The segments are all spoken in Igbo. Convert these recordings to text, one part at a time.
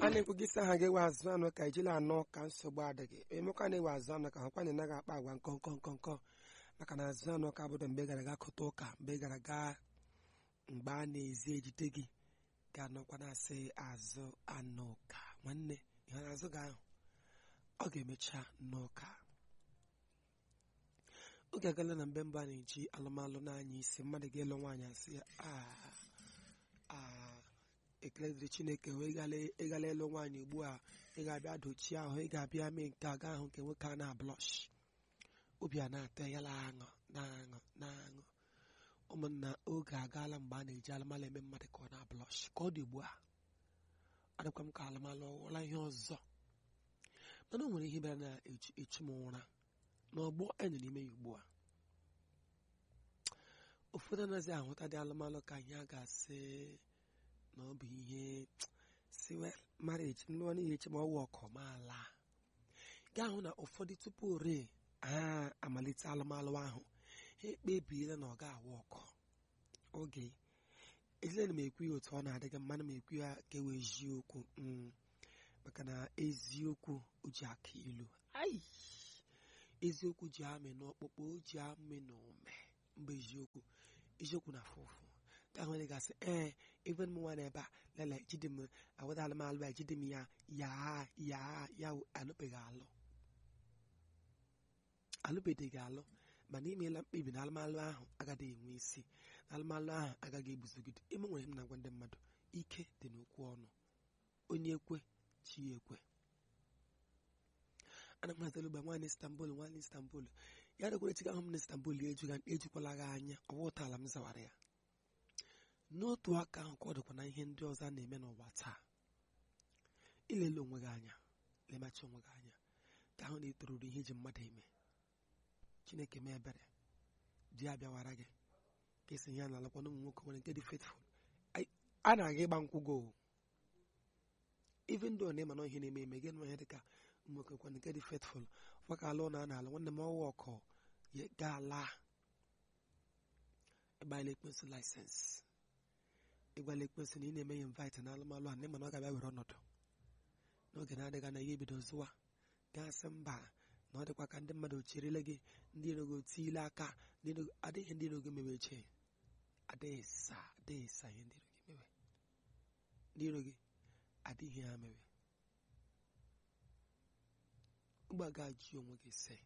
na-ekwu gị sị ha ga-ewe azụ anụ ka ijili anọ ka nsogbu adịghị emekwa na-ewe azụ anụ ka ha kwanye naghị akpa agwa nkọ maka na azụ anụ ka bụdo mgbe gara aga kụta ụka mgbe gara aga mgbe a na-ezi ejide gị ga-anọkwa na-asị azụ anụ ka nwanne ihe na-azụ gị ahụ ọ ga-emecha n'ụka. Oge agala na mgbe mbụ a na-eji alụmalụ n'anya isi mmadụ ga-elu nwaanyị asị ya ekele dịrị Chineke wee ịgala elu nwaanyị ugbu a ị ga-abịa dochie ahụ ị ga-abịa mee nke aga ahụ nke nwoke a na-ablọsh obi a na-atọ ya na-aṅụ ụmụnna oge agaala mgbe a na-eji alụmalụ eme mmadụ ka ọ na-ablọsh ka ọ dị ugbu a adịkwa m ka alụmalụ ọwụla ihe ọzọ mana o nwere ihe bịara na-echu m ụra n'ọgbọ anyị n'ime ya ugbu a ụfọdụ anaghị ahụta dị alụmalụ ka ihe a ga-asị na ọ bụ ihe siwe marriage nlụọ n'ihe eche ma ọwụ ọkọ ma ala gaa hụ na ụfọdụ tupu ore ha amalite alụmalụ ahụ ha ekpebiela na ọ ga-awụ ọkọ oge ejile na m ekwu ya otu ọ na-adịghị mmanụ m ekwu ya ka ewee eziokwu maka na eziokwu ji aka ilu eziokwu ji amị n'ọkpụkpụ o ji amị n'ome mgbe eziokwu na afụ ụfụ ka ahụ onye ga-asị ebe m nwa n'ebe a lele jide m awụda alụmalụ a jide m ya alụbeghị alụ mana imeela mkpebi na alụmalụ ahụ agaghị enwe isi na alụmalụ ahụ agaghị ebuzogide ime nwere m na-agwa ndị mmadụ ike dị n'okwu ọnụ onye ekwe chi ekwe ana m hazelu gba nwaanyị Istanbul ya rekwere chiga ahụ m na Istanbul ejukwala gị anya ọwa ụtala m zawara ya n'otu aka ahụ ka ọ dịkwa na ihe ndị ọzọ a na-eme n'ụwa taa ilele onwe gị anya lemachi onwe gị anya ka ahụ na-etoruru ihe iji mmadụ eme Chineke mee ebere di ya bịawara gị ka esi ya na alakwa na ụmụ nwoke nwere nke dị faithful a na-aga ịgba nkwụgo even though na ịma na ihe na-eme eme gị nwa ihe dịka nwoke kwa nke dị faithful maka alụ na a na-alụ nwanne m ọwa ọkọ ga-ala ịgbala ekwensu laịsensị ịgbala ekwensu na ị na-eme ya invite na alụmalụ a na ịma na ọ ga-abịa were ọnọdụ n'oge na-adịga na ya ebido zụwa gasị mba na ọ dịkwa ka ndị mmadụ cherele gị ndị erogo tiile aka adịghị ndị erogo meweche adịghị sa ihe ndị erogo mewe ndị erogo adịghị ha mewe mgbaga ji onwe gị se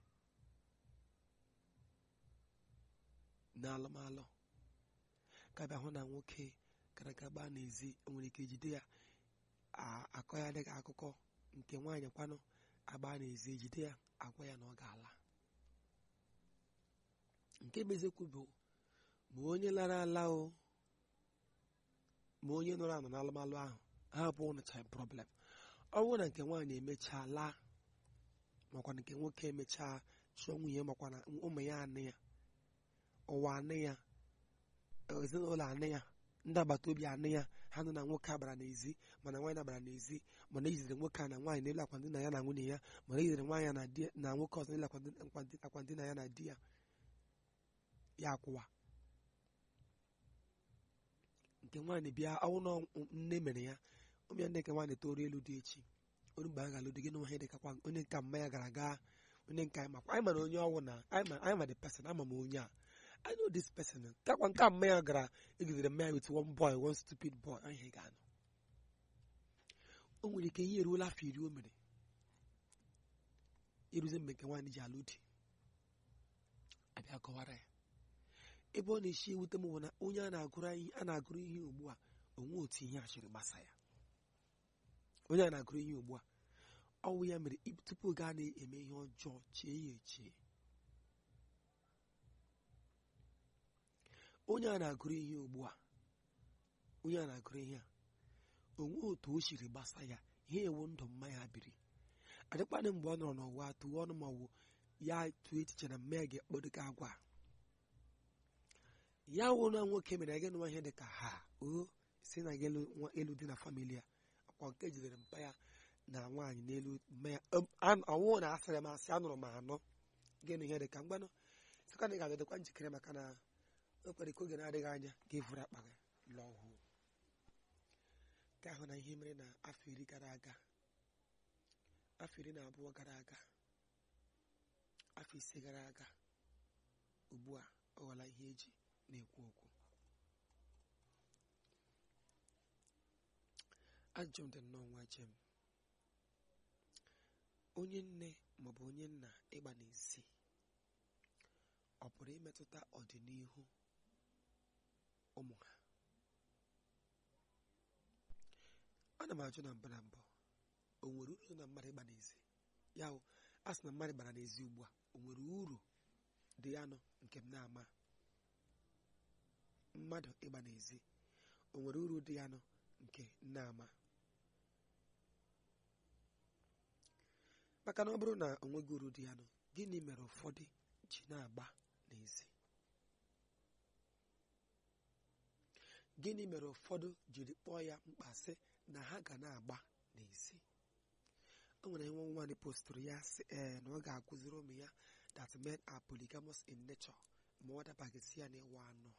na alụmalụ ka bịa hụ na nwoke gara aga gbaa n'ezi nwere ike jide ya akọ ya dịka akụkọ nke nwaanyị kwanụ agba n'ezi ejide ya agwa ya na ọ ga-ala nke bezekwu bụ ma onye lara ala o ma onye nọrọ anọ n'alụmalụ ahụ ha bụ ụnụcha problem ọ bụrụ na nke nwaanyị emechaa laa makwa na nke nwoke emechaa chụọ nwunye makwa na ụmụ ya anị ya ụwa anị ya ezinụlọ anị ya ndị agbata obi anị ya ha nọ na nwoke agbara n'ezi mana nwaanyị agbara n'ezi mana ejidere nwoke a na nwaanyị n'elu akwa ndina ya na nwunye ya mana ejidere nwaanyị na nwoke ọzọ n'elu akwa ndina ya na di ya ya akwụwa nke nwaanyị bịa ọnwụ na nne mere ya ụmụ ya ndị nke nwaanyị toru elu dị echi onye mgbe a ga-alụ dị gị n'ụwa dịkakwa onye nke mma ya gara aga onye nke anyị makwa anyị mara onye ọnwụ na anyị ma the person ama m onye a I know this person kakwa nke mma ya gara egidere mma ya with one stupid boy ihe ga-anọ o nwere ike ihe eruola afọ 10 o mere iruzi mgbe nke nwaanyị ji alụ di abịa kọwara ya ebe ọ na-esi ewute m bụ na onye a na-agụrụ ihe ugbu a onwe otu ihe achịrị gbasa ya onye a na-agụrụ ihe ugbu a ọnwụ ya mere tupu oge a na-eme ihe ọjọọ chee ya echee onye a na-agụrụ ihe ugbu a onye a na-agụrụ ihe a onwe otu o siri gbasa ya ihe ewu ndụ mma ya biri adịkpadị mgbe ọ nọrọ n'ụwa tụwa ọnụ ma ọ bụ ya tụọ echiche na mma ya ga-ekpo dịka agwa ya wụ na nwoke mere gị nwa ihe dịka ha o si na gị elu dị na famili ya akwa nke jidere mpa ya na nwaanyị n'elu mma ya ọnwụ na asịrị m asị anụrụ m anọ gị na ihe dịka mgbanụ sịkwa na ị ga-adịkwa njikere maka na o kwere ka oge na-adịghị anya ga-evuru akpa gị lọọ hụ ka ahụ na ihe mere na afọ 10 gara aga, afọ 12 gara aga, afọ 5 gara aga, ugbu a ọ ghọla ihe eji na-ekwu okwu. Ajụjụ m dị nnọọ nwa jem, onye nne maọbụ onye nna ịgba n'ezi ọ pụrụ imetụta ọdịnihu ụmụ ha? Ana m ajụ na mbụ o nwere uru na mmadụ ịgba n'ezi? Ya hụ, a sị na mmadụ gbara n'ezi ugbu a, o nwere uru dị ya nọ nke m na-ama? Mmadụ ịgba n'ezi, o nwere uru dị ya nọ nke m na-ama? Maka na ọ bụrụ na o nweghị uru dị ya nọ, gịnị mere ụfọdụ ji na-agba n'ezi? Gịnị mere ụfọdụ jiri kpọọ ya mkpa sị na ha ga na-agba n'ezi? O nwere nwa nwaanyị postụrụ ya sị na ọ ga-akụziri ụmụ ya that men are polygamous in nature, ma ọ dabagịsị ya n'ịwa anọ.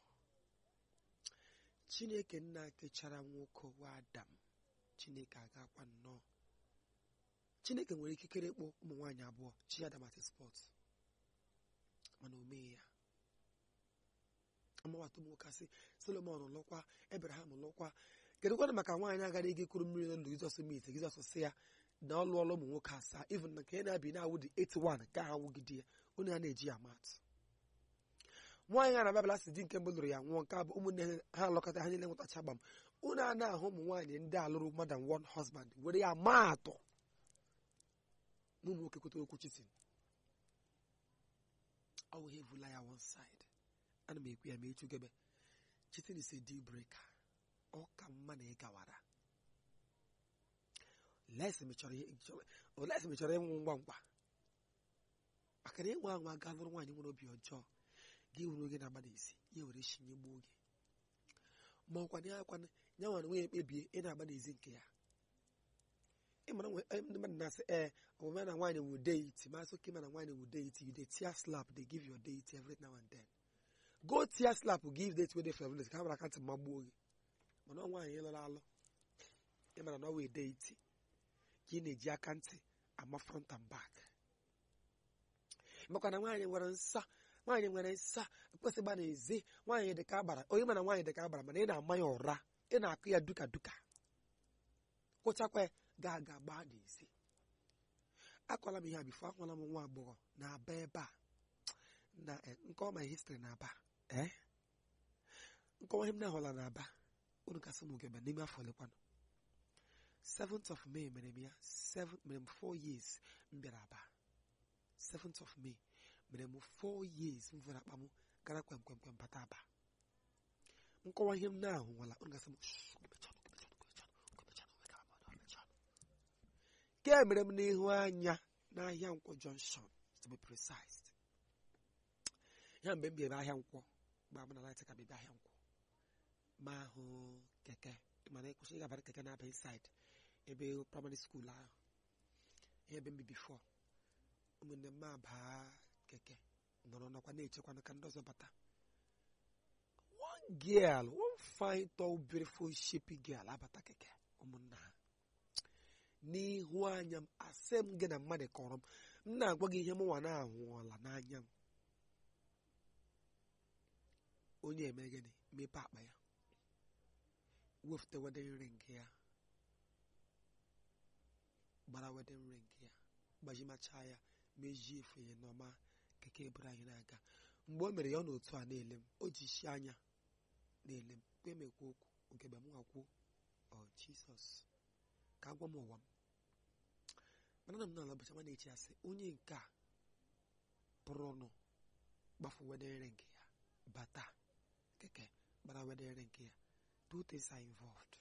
Chineke nna kechara nwoke wa Adam, Chineke agakwa nnọọ. Chineke nwere ikikere ịkpọ ụmụ nwaanyị abụọ chi Adam at spot, mana o mee ya. Amawatụ nwoke asị Solomon lụkwa, Abraham lụkwa. Kedu kwanụ maka nwaanyị agaghị ike kụrụ mmiri n'ụlọ Jizọs mit, Jizọs sị ya na ọ lụọla ụmụ nwoke 7, even na nke na-abi na-awụ dị 81 ka ha nwụgide ya, onye a na-eji ya matụ. Nwaanyị a na Baịbụl asị di nke mbụ lụrụ ya nwụọ, nke abụ ụmụnne ha lụkọta ha niile nwetacha gbam. Unu a na-ahụ ụmụ nwaanyị ndị alụrụ more than one husband were ya maa atọ na ụmụ nwoke kwetara okwu chitin. Ọ wụ ha evula ya one side. Ana m ekwu ya ma echu gebe, chitin is a deal breaker. Ọ ka mma na ị gawara. Olesi mechọrọ ịnwụ ngwa ngwa, maka na ịnwa anwa gaa lụrụ nwaanyị nwere obi ọjọọ, gị nwere oge na-agba n'ezi, ya were shinye gbuo oge. Ma ọkwa ya nwere nwunye ekpebie ị na-agba n'ezi nke ya. Ịmara ndị mmadụ na-asị ọmụma na nwaanyị wu deity, masị oke ma na nwaanyị wu deity, you dey tear slap, they give your deity every now and then. Go tear slap, give date wey dey for ka ha mara akantị ma gbuo oge. Mana nwaanyị ịlụrụ alụ, ịmara na ọ wee deity ka ị na-eji aka ntị ama front and back. Makwa na nwaanyị nwere nsa kwesị gba n'ezi, nwaanyị dị ka agbara, onye mana nwaanyị dị ka agbara, mana ị na-ama ya ụra, ị na-akụ ya duka duka, kwụchakwa ga gbaa n'ezi. Akọla m ihe a bifo, ahụla m nwa agbọghọ na-aba ebe a na nkọwa history na-aba nkọwa ihe m na-ahụla na-aba. Unu kasị m ogebe n'ime afọ lekwanụ 7th of May mere m ya, mere m 4 years m bịara Aba. 7th of May mere m 4 years m vụrụ akpa m gara kwemkwemkwem bata Aba. Nkọwa ihe m na-ahụ nwala, unu kasị m ke mere m n'ihu anya n'ahịa Nkwọ Junction, to be precise. Ya mgbe m bịara ahịa Nkwọ, mgbe m na light ka bịa ahịa Nkwọ, ma hụ keke, mana ịkwụsị ịgabara keke na-aba inside ebe primary school ahụ, ihe ebe m before. Ụmụnne m abaa keke nọrọ nakwa na-echekwa ka ndị ọzọ bata. One girl, one fine tall beautiful shapy girl abata keke, ụmụnna ha n'ihu anya m, asị m gị na mmadụ kọrọ m na-agwa gị ihe m nwa na-ahụọla n'anya m. Onye eme gịnị? Mepe akpa ya, wefute wedding ring ya, gbara wedding ring ya, gbajimacha ya, mejie efe ya n'ọma keke eburu anyị na-aga. Mgbe o mere ya ọ n'otu a na-ele m, o ji isi anya na-ele m, kwe mekwa okwu nke mgbe m gwakwuo ọ Jizọs ka agwa m ụwa m. Mana m n'ala bụcha ma na-echi asị onye nke a pụrụnụ gbafu wedding ring ya, bata keke gbara wedding ring ya. Two things are involved.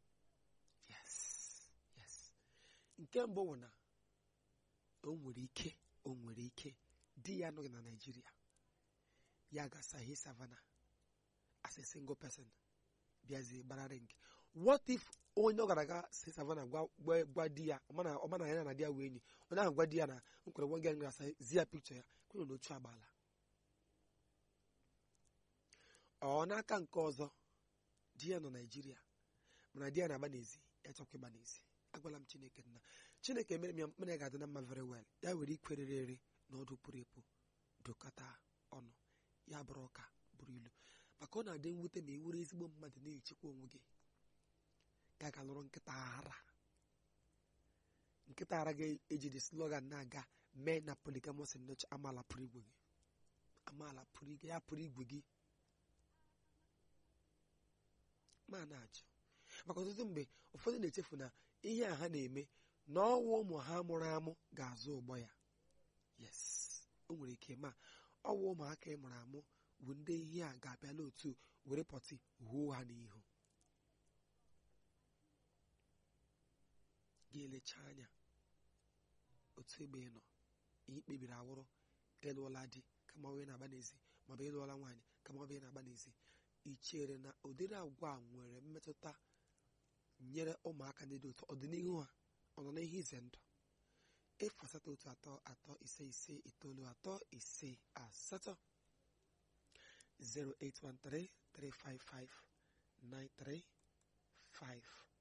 Yes. Nke mbụ bụ na o nwere ike di ya anọghị na Nigeria, ya gasa his Savannah as a single person, bịazie gbara ring. What if onye ọ gara aga si Savannah gwa di ya, ọmana ya na di ya wee enyi, onye ahụ gwa di ya na nkwere nwa gị gasa zia picture ya kwere n'otu agbala. Ọ n'aka nke ọzọ, di ya nọ Nigeria mana di ya na-agba n'ezi, chọkwa ịgba n'ezi. Agwala m Chineke nna Chineke mere m ya mana ya ga-adị na mma very well. Ya were ikwerere ere na ọdụ pụrụ epu dokọta ọnụ ya bụrụ ọka bụrụ ilu, maka ọ na-adị mwute ma e were ezigbo mmadụ na-echekwa onwe gị ka ga lụrụ nkịta ara ga-ejide slogan na-aga mee na polygamous nọchi amaala pụrụ igwe gị, amaala pụrụ igwe ya pụrụ igwe gị ma na-ajụ. Maka ọtụtụ mgbe ụfọdụ na-echefu na ihe a ha na-eme na ọnwa ụmụ ha mụrụ amụ ga-azụ ụgbọ ya. Yes, o nwere ike ma ọnwa ụmụaka ị mụrụ amụ bụ ndị ihe a ga-abịala otu were pọtị huo ha n'ihu. Ga-elecha anya otu egbe ị nọ, ihe kpebiri awụrụ ịlụọla di kama ọ na-agba n'ezi, maọbụ ịlụọla nwaanyị kama ọ na-agba n'ezi. I chere na ụdịrị agwa a nwere mmetụta nyere ụmụaka ndị dị otu ọdịnihu ha ọ nọ n'ihe ize ndụ? 08133559358 08133559358